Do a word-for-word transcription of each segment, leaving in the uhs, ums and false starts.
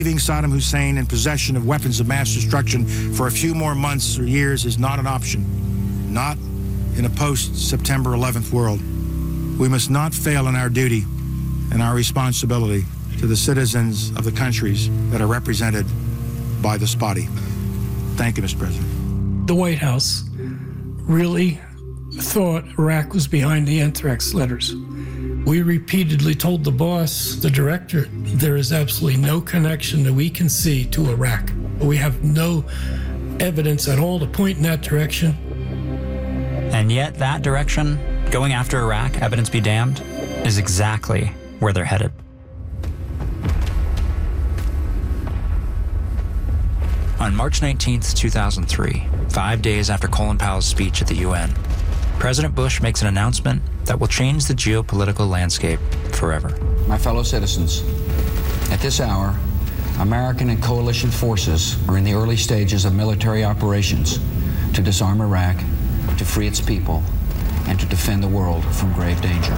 Leaving Saddam Hussein in possession of weapons of mass destruction for a few more months or years is not an option. Not in a post-September eleventh world. We must not fail in our duty and our responsibility to the citizens of the countries that are represented by this body. Thank you, Mister President. The White House really thought Iraq was behind the anthrax letters. We repeatedly told the boss, the director, there is absolutely no connection that we can see to Iraq. We have no evidence at all to point in that direction. And yet that direction, going after Iraq, evidence be damned, is exactly where they're headed. On March nineteenth, two thousand three, five days after Colin Powell's speech at the U N, President Bush makes an announcement that will change the geopolitical landscape forever. My fellow citizens, at this hour, American and coalition forces are in the early stages of military operations to disarm Iraq, to free its people, and to defend the world from grave danger.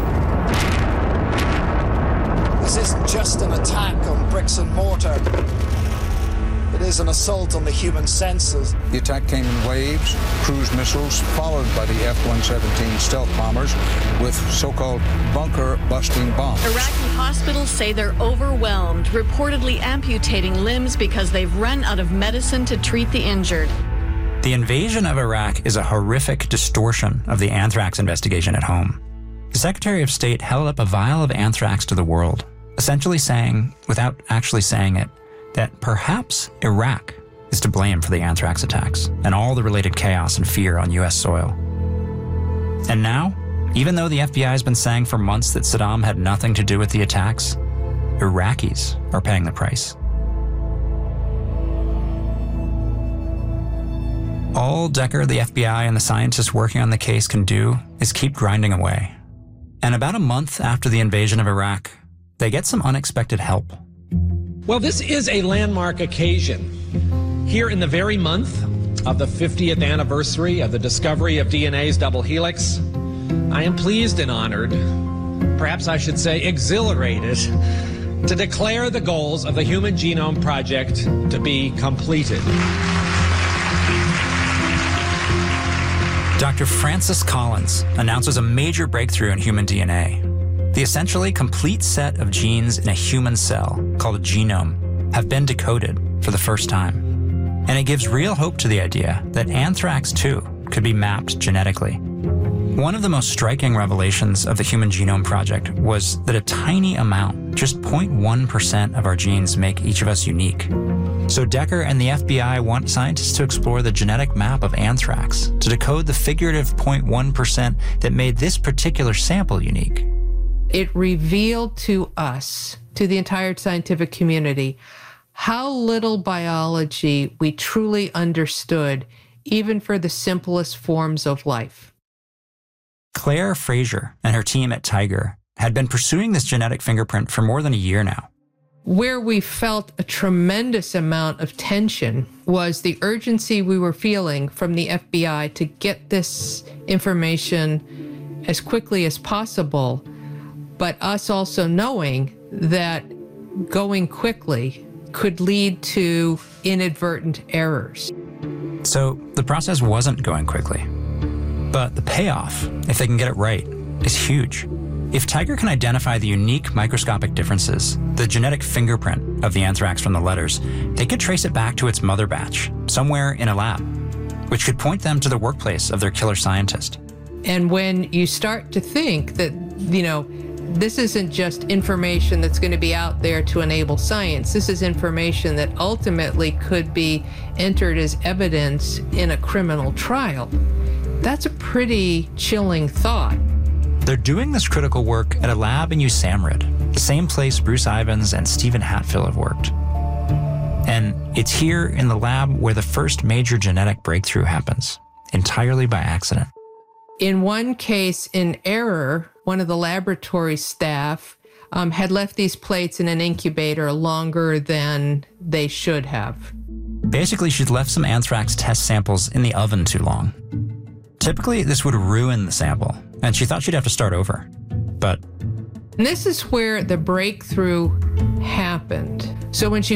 This isn't just an attack on bricks and mortar. It is an assault on the human senses. The attack came in waves, cruise missiles, followed by the F one seventeen stealth bombers with so-called bunker-busting bombs. Iraqi hospitals say they're overwhelmed, reportedly amputating limbs because they've run out of medicine to treat the injured. The invasion of Iraq is a horrific distortion of the anthrax investigation at home. The Secretary of State held up a vial of anthrax to the world, essentially saying, without actually saying it, that perhaps Iraq is to blame for the anthrax attacks and all the related chaos and fear on U S soil. And now, even though the F B I has been saying for months that Saddam had nothing to do with the attacks, Iraqis are paying the price. All Decker, the F B I, and the scientists working on the case can do is keep grinding away. And about a month after the invasion of Iraq, they get some unexpected help. Well, this is a landmark occasion. Here in the very month of the fiftieth anniversary of the discovery of D N A's double helix, I am pleased and honored, perhaps I should say exhilarated, to declare the goals of the Human Genome Project to be completed. Doctor Francis Collins announces a major breakthrough in human D N A. The essentially complete set of genes in a human cell, called a genome, have been decoded for the first time. And it gives real hope to the idea that anthrax, too, could be mapped genetically. One of the most striking revelations of the Human Genome Project was that a tiny amount, just zero point one percent of our genes, make each of us unique. So Decker and the F B I want scientists to explore the genetic map of anthrax to decode the figurative zero point one percent that made this particular sample unique. It revealed to us, to the entire scientific community, how little biology we truly understood, even for the simplest forms of life. Claire Fraser and her team at Tiger had been pursuing this genetic fingerprint for more than a year now. Where we felt a tremendous amount of tension was the urgency we were feeling from the F B I to get this information as quickly as possible, but us also knowing that going quickly could lead to inadvertent errors. So the process wasn't going quickly. But the payoff, if they can get it right, is huge. If Tiger can identify the unique microscopic differences, the genetic fingerprint of the anthrax from the letters, they could trace it back to its mother batch, somewhere in a lab, which could point them to the workplace of their killer scientist. And when you start to think that, you know, this isn't just information that's going to be out there to enable science. This is information that ultimately could be entered as evidence in a criminal trial. That's a pretty chilling thought. They're doing this critical work at a lab in USAMRIID, the same place Bruce Ivins and Stephen Hatfield have worked. And it's here in the lab where the first major genetic breakthrough happens, entirely by accident. In one case, in error, one of the laboratory staff um, had left these plates in an incubator longer than they should have. Basically, she'd left some anthrax test samples in the oven too long. Typically, this would ruin the sample, and she thought she'd have to start over. But And this is where the breakthrough happened. So when she